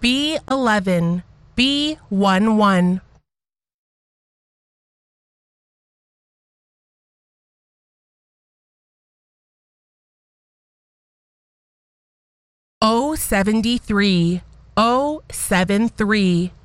B11, B11. O73, O73.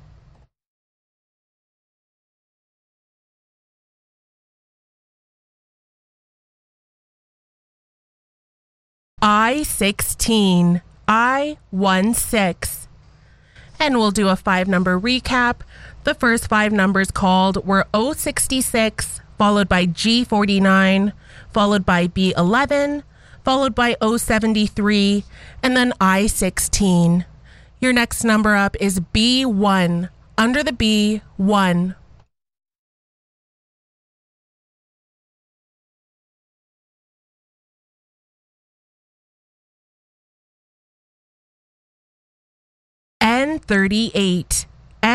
I16, I16. And we'll do a 5-number recap. The first 5 numbers called were O66, followed by G49, followed by B11, followed by O73, and then I16. Your next number up is B1, under the B, 1. N38,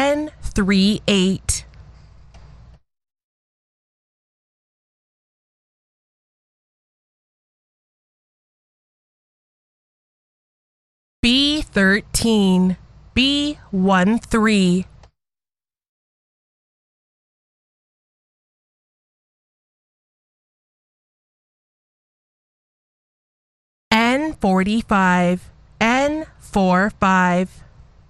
N38. B13, B13. N45, N45.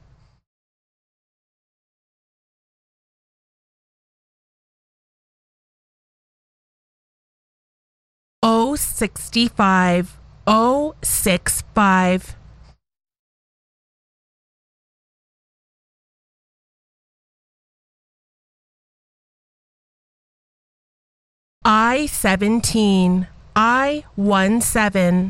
O65, O65. I17, I17.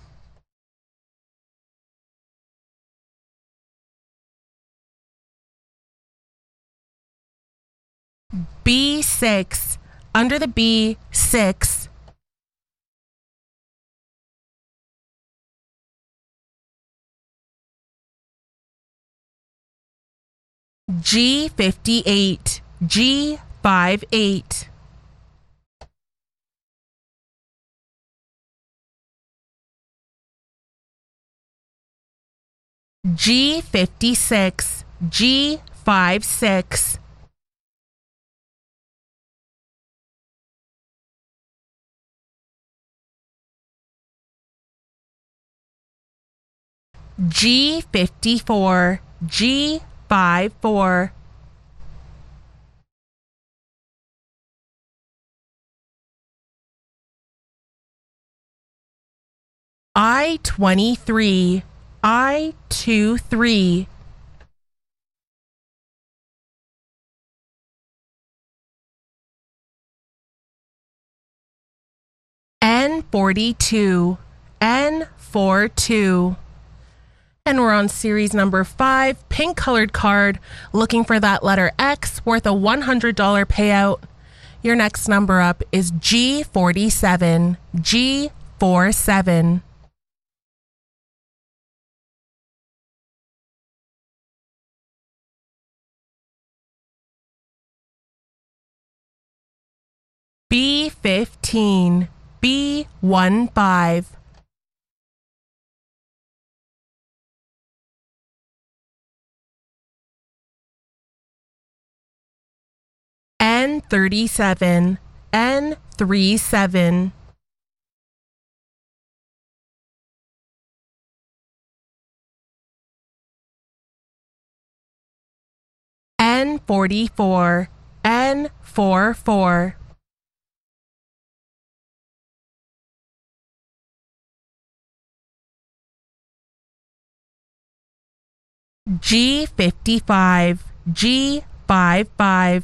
B6, under the B, 6. G58, G58. G56, G56. G54, G54. I23, I23. N42, N42. And we're on series number 5, pink colored card, looking for that letter X worth a $100 payout. Your next number up is G47, G47. B15, B15. N37, N37. N44, N44. G55, G55.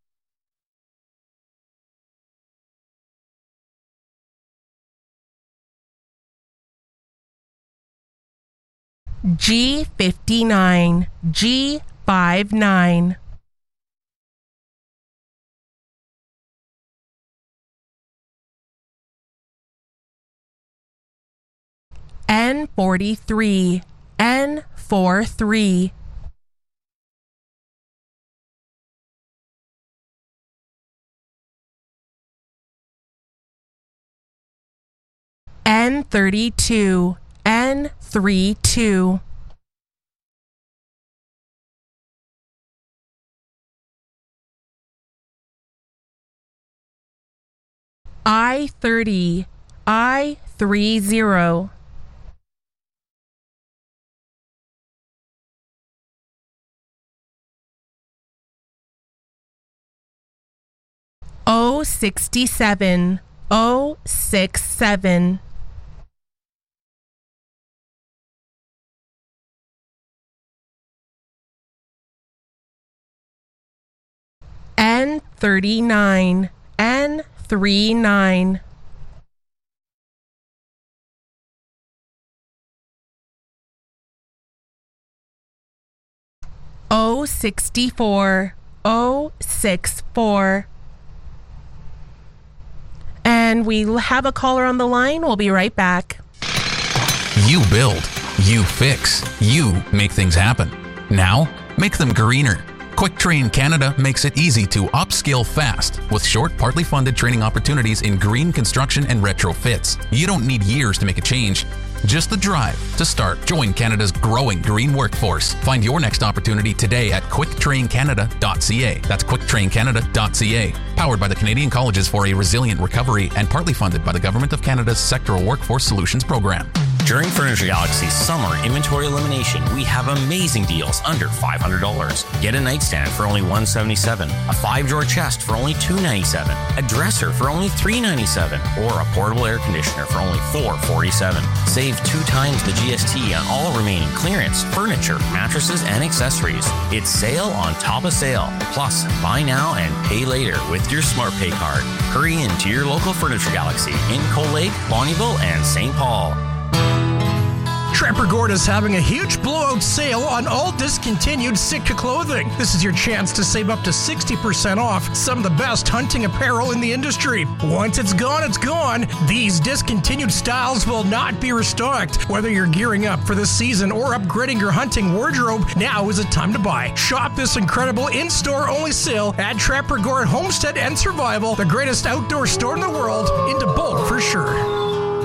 G59, G59. N43, N43. N32, N32. I-30, I-30. O67, O67. N39, N39. O64, O64. And we have a caller on the line. We'll be right back. You build, you fix, you make things happen. Now, make them greener. Quick Train Canada makes it easy to upskill fast with short, partly funded training opportunities in green construction and retrofits. You don't need years to make a change, just the drive to start. Join Canada's growing green workforce. Find your next opportunity today at quicktraincanada.ca. That's quicktraincanada.ca. Powered by the Canadian Colleges for a Resilient Recovery and partly funded by the Government of Canada's Sectoral Workforce Solutions Program. During Furniture Galaxy's summer inventory elimination, we have amazing deals under $500. Get a nightstand for only $177, a 5-drawer chest for only $297, a dresser for only $397, or a portable air conditioner for only $447. Save 2 times the GST on all remaining clearance, furniture, mattresses, and accessories. It's sale on top of sale. Plus, buy now and pay later with your SmartPay card. Hurry into your local Furniture Galaxy in Cold Lake, Bonnyville, and St. Paul. Trapper Gord is having a huge blowout sale on all discontinued Sitka clothing. This is your chance to save up to 60% off some of the best hunting apparel in the industry. Once it's gone, it's gone. These discontinued styles will not be restocked. Whether you're gearing up for the season or upgrading your hunting wardrobe, now is the time to buy. Shop this incredible in-store only sale at Trapper Gord Homestead and Survival, the greatest outdoor store in the world, into bulk for sure.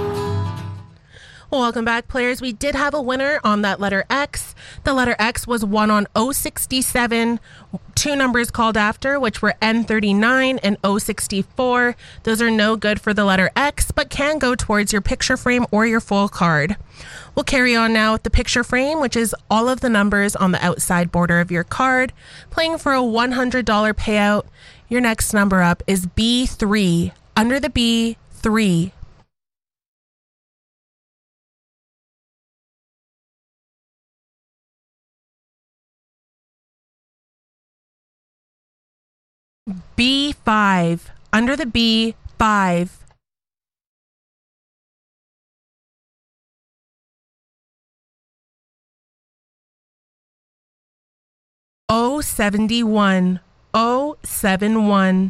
Well, welcome back, players. We did have a winner on that letter X. The letter X was won on O67. 2 numbers called after, which were N39 and O64. Those are no good for the letter X, but can go towards your picture frame or your full card. We'll carry on now with the picture frame, which is all of the numbers on the outside border of your card. Playing for a $100 payout. Your next number up is B3. Under the B, 3. B5. Under the B, 5. O71. O71.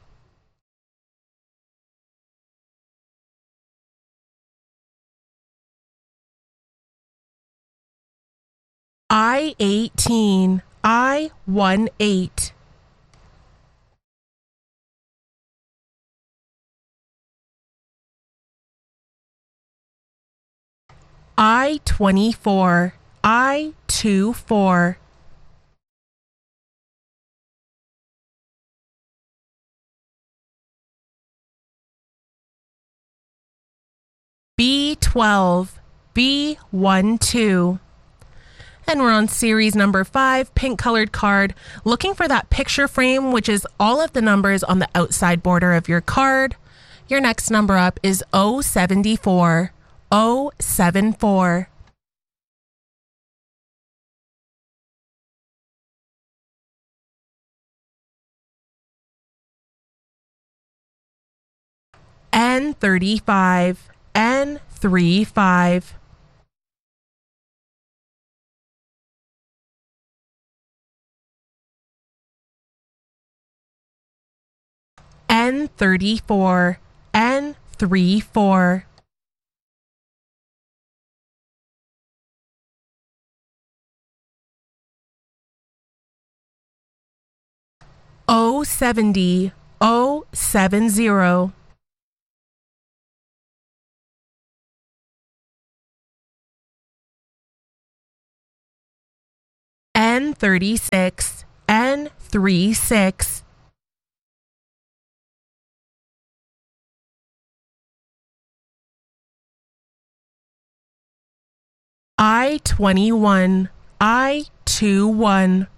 I18. I18. I24. I24. B12. B12. And we're on series number 5, pink colored card, looking for that picture frame, which is all of the numbers on the outside border of your card. Your next number up is O74. O74. N35. N35. N34. N34. O70. O70. N36. N36. I-21, I-21.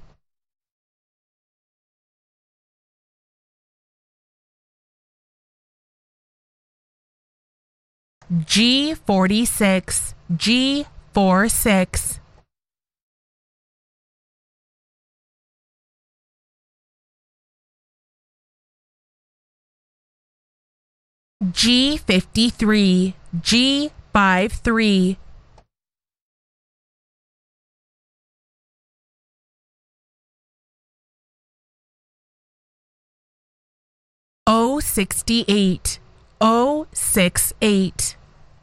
G46, G46. G53, G53. O68, O68.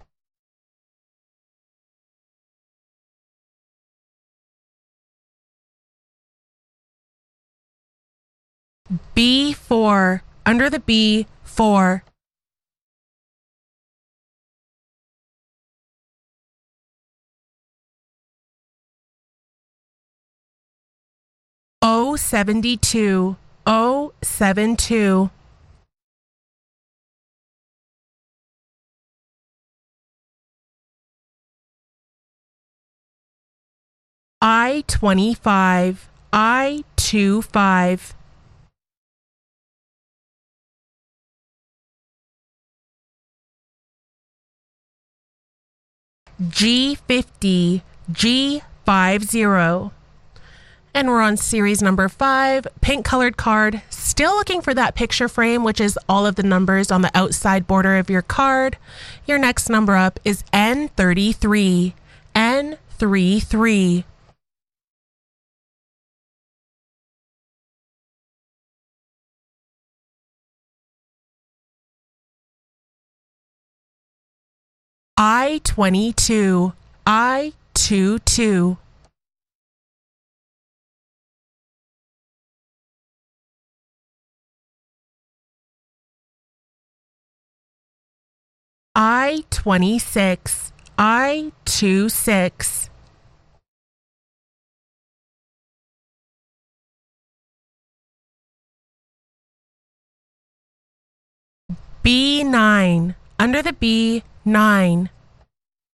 B4, under the B, 4. O72, O72. I-25, I-25. G50, G50. And we're on series number 5, pink colored card. Still looking for that picture frame, which is all of the numbers on the outside border of your card. Your next number up is N33, N33. I-22, I-22. I-26, I-26. B9, under the B, 9.